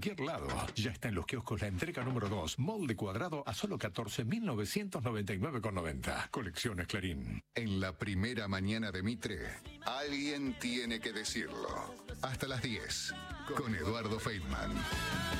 cualquier lado. Ya está en los kioscos la entrega número 2, molde cuadrado a solo 14.999,90. Colecciones Clarín. En la primera mañana de Mitre, alguien tiene que decirlo. Hasta las 10, con Eduardo Feitman.